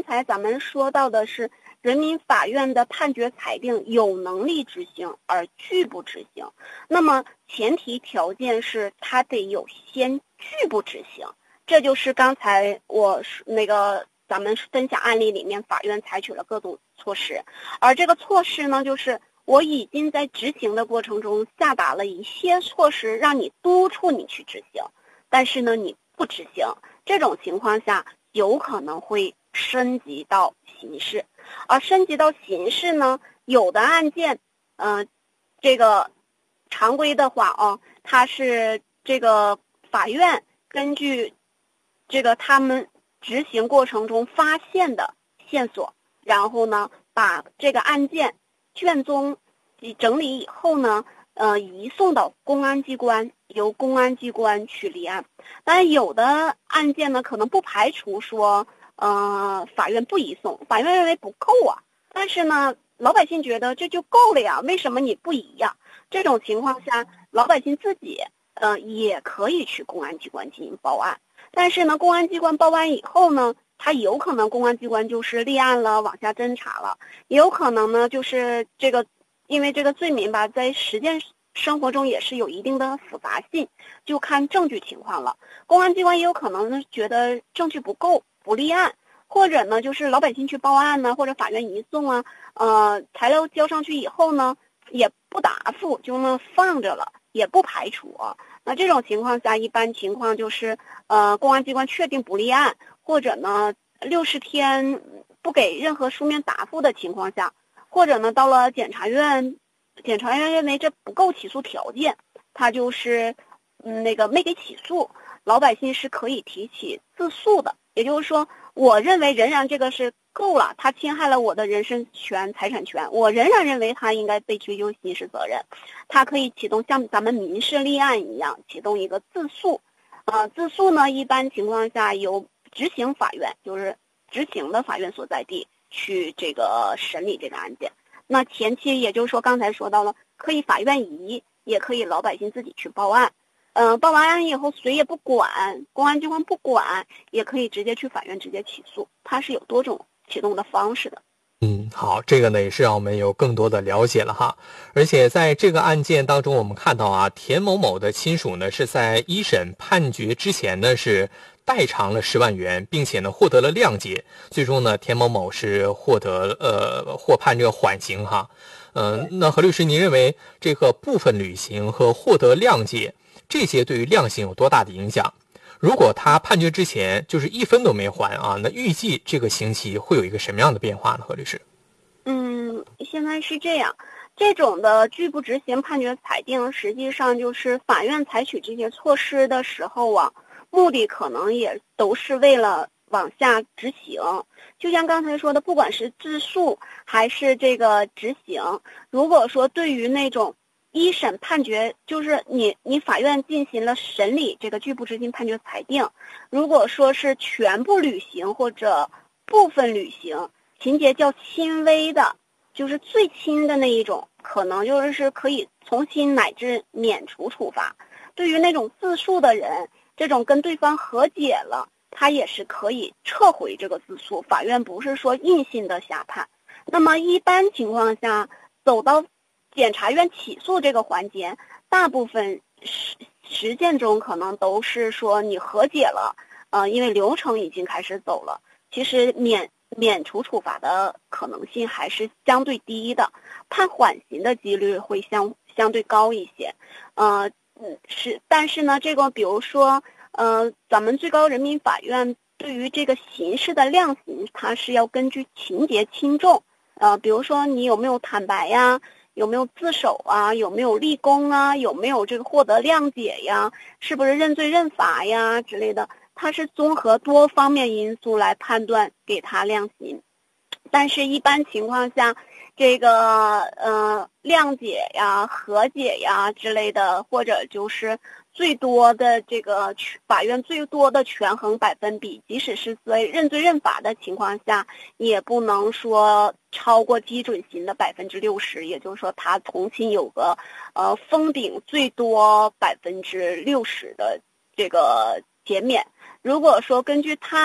刚才咱们说到的是人民法院的判决裁定有能力执行而拒不执行，那么前提条件是他得有先拒不执行，这就是刚才我咱们分享案例里面法院采取了各种措施，而这个措施呢，就是我已经在执行的过程中下达了一些措施，让你督促你去执行，但是呢你不执行，这种情况下有可能会升级到刑事，而升级到刑事呢，有的案件，这个常规的话它是这个法院根据这个他们执行过程中发现的线索，然后呢，把这个案件卷宗整理以后呢，移送到公安机关，由公安机关去立案。但有的案件呢，可能不排除说，法院不移送，法院认为不够啊。但是呢，老百姓觉得这就够了呀，为什么你不移呀？这种情况下，老百姓自己也可以去公安机关进行报案。但是呢，公安机关报案以后呢，他有可能公安机关就是立案了，往下侦查了，也有可能呢，就是因为这个罪名吧，在实践生活中也是有一定的复杂性，就看证据情况了。公安机关也有可能呢觉得证据不够，不立案，或者呢就是老百姓去报案呢，或者法院移送啊，材料交上去以后呢，也不答复，就那放着了，也不排除啊。那这种情况下，一般情况就是公安机关确定不立案，或者呢60天不给任何书面答复的情况下，或者呢到了检察院认为这不够起诉条件，他就是没给起诉，老百姓是可以提起自诉的。也就是说，我认为仍然这个是够了，他侵害了我的人身权、财产权，我仍然认为他应该被追究刑事责任，他可以启动像咱们民事立案一样启动一个自诉。自诉呢，一般情况下由执行法院，就是执行的法院所在地去这个审理这个案件。那前期也就是说刚才说到了，可以法院移，也可以老百姓自己去报案。报完案以后谁也不管，公安机关不管，也可以直接去法院直接起诉，它是有多种启动的方式的。 好，这个呢也是让我们有更多的了解了哈。而且在这个案件当中，我们看到啊，田某某的亲属呢是在一审判决之前呢是代偿了10万元，并且呢获得了谅解，最终呢田某某是获判这个缓刑哈。那何律师，您认为这个部分履行和获得谅解这些对于量刑有多大的影响？如果他判决之前就是1分都没还啊，那预计这个刑期会有一个什么样的变化呢？何律师？ 现在是这样，这种的拒不执行判决裁定，实际上就是法院采取这些措施的时候啊，目的可能也都是为了往下执行。就像刚才说的，不管是自诉还是这个执行，如果说对于那种一审判决，就是你法院进行了审理这个拒不执行判决裁定，如果说是全部履行或者部分履行，情节较轻微的，就是最轻的那一种，可能就是可以从轻乃至免除处罚。对于那种自诉的人，这种跟对方和解了，他也是可以撤回这个自诉，法院不是说硬性的下判。那么一般情况下，走到检察院起诉这个环节，大部分实践中可能都是说你和解了，因为流程已经开始走了，其实免除处罚的可能性还是相对低的，判缓刑的几率会相对高一些。但是呢，这个比如说，咱们最高人民法院对于这个刑事的量刑，它是要根据情节轻重，比如说你有没有坦白呀，有没有自首啊，有没有立功啊，有没有这个获得谅解呀，是不是认罪认罚呀之类的，它是综合多方面因素来判断给他量刑。但是一般情况下，这个谅解呀、和解呀之类的，或者就是最多的这个法院最多的权衡百分比，即使是在认罪认罚的情况下，也不能说超过基准刑的60%，也就是说他从轻有个封顶最多60%的这个减免。如果说根据他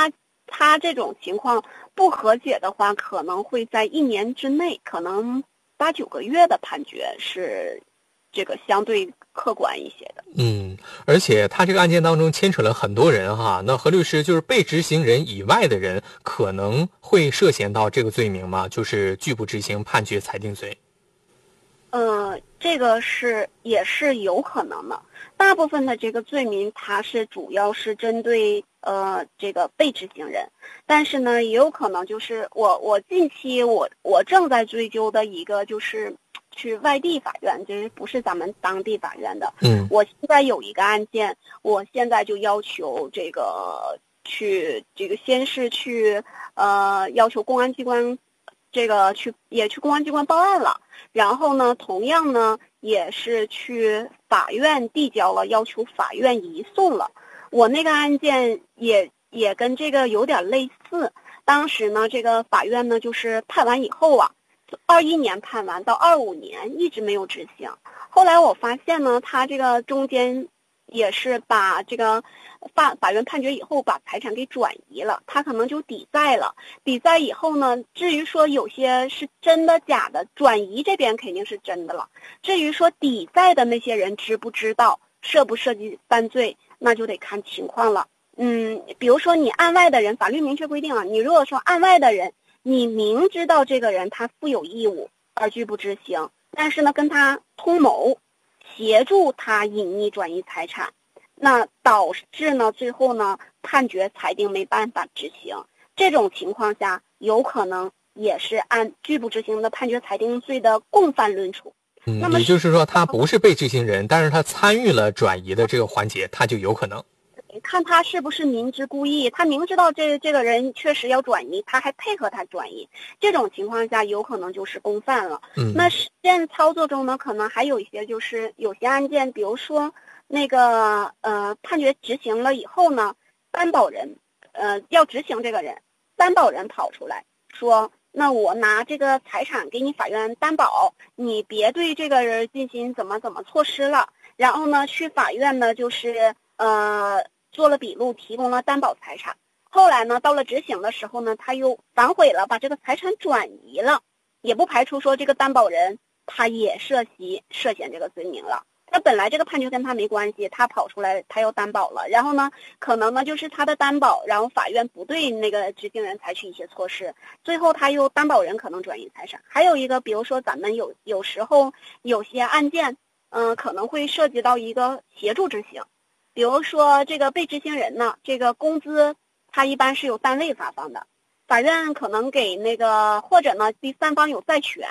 他这种情况不和解的话，可能会在1年之内，可能8、9个月的判决是这个相对客观一些的。 而且他这个案件当中牵扯了很多人哈，那何律师，就是被执行人以外的人可能会涉嫌到这个罪名吗？就是拒不执行判决裁定罪。 这个也是有可能的。大部分的这个罪名，它是主要是针对这个被执行人，但是呢，也有可能就是我近期我正在追究的一个就是去外地法院，就是不是咱们当地法院的。我现在有一个案件，我现在就要求这个先是去要求公安机关。去公安机关报案了，然后呢，同样呢也是去法院递交了，要求法院移送了。我那个案件也跟这个有点类似，当时呢这个法院呢就是判完以后啊，21年判完到25年一直没有执行。后来我发现呢，他这个中间也是把这个法院判决以后把财产给转移了，他可能就抵债了。抵债以后呢，至于说有些是真的假的，转移这边肯定是真的了。至于说抵债的那些人知不知道，涉不涉及犯罪，那就得看情况了。比如说你案外的人，法律明确规定啊，你如果说案外的人，你明知道这个人他负有义务而拒不执行，但是呢跟他通谋协助他隐匿转移财产，那导致呢最后呢判决裁定没办法执行，这种情况下有可能也是按拒不执行的判决裁定罪的共犯论处。那么也就是说他不是被执行人，但是他参与了转移的这个环节，他就有可能。 看他是不是明知故意，他明知道这个人确实要转移，他还配合他转移，这种情况下有可能就是共犯了。那实践操作中呢，可能还有一些就是有些案件，比如说那个判决执行了以后呢，担保人要执行这个人，担保人跑出来说，那我拿这个财产给你法院担保，你别对这个人进行怎么措施了。然后呢，去法院呢就是做了笔录，提供了担保财产。后来呢，到了执行的时候呢，他又反悔了，把这个财产转移了，也不排除说这个担保人他也涉嫌这个罪名了。他本来这个判决跟他没关系，他跑出来他要担保了，然后呢，可能呢就是他的担保，然后法院不对那个执行人采取一些措施，最后他又担保人可能转移财产。还有一个，比如说咱们有时候有些案件，可能会涉及到一个协助执行。比如说这个被执行人呢，这个工资他一般是由单位发放的，法院可能给那个，或者呢第三方有债权，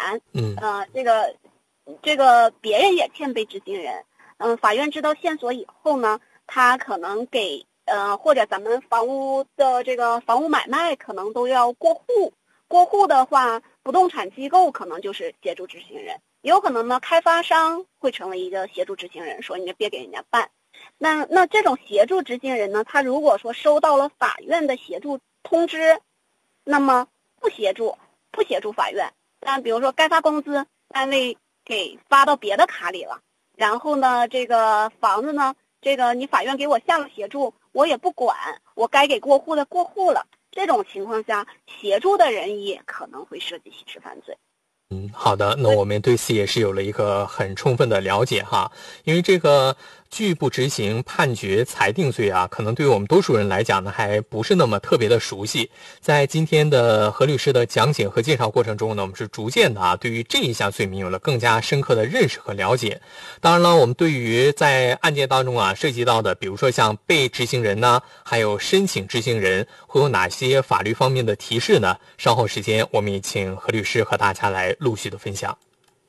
这个别人也欠被执行人，法院知道线索以后呢，他可能给或者咱们房屋的这个房屋买卖可能都要过户的话，不动产机构可能就是协助执行人，也有可能呢开发商会成为一个协助执行人，说你别给人家办。那这种协助执行人呢，他如果说收到了法院的协助通知，那么不协助法院，但比如说该发工资，单位给发到别的卡里了，然后呢这个房子呢，这个你法院给我下了协助，我也不管，我该给过户的过户了，这种情况下协助的人也可能会涉及刑事犯罪。 好的，那我们对此也是有了一个很充分的了解哈。因为这个拒不执行判决裁定罪啊，可能对于我们多数人来讲呢，还不是那么特别的熟悉。在今天的何律师的讲解和介绍过程中呢，我们是逐渐的对于这一项罪名有了更加深刻的认识和了解。当然了，我们对于在案件当中涉及到的，比如说像被执行人呢，还有申请执行人会有哪些法律方面的提示呢？稍后时间我们也请何律师和大家来陆续的分享。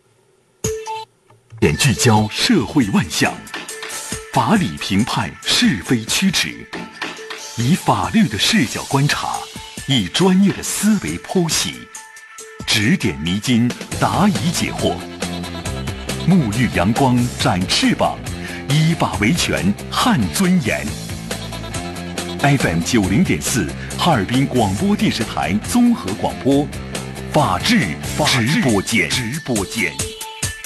点聚焦社会万象，法理评判是非曲直，以法律的视角观察，以专业的思维剖析，指点迷津，答疑解惑，沐浴阳光，展翅膀，依法维权，撼尊严。FM 90.4，哈尔滨广播电视台综合广播，法治直播间。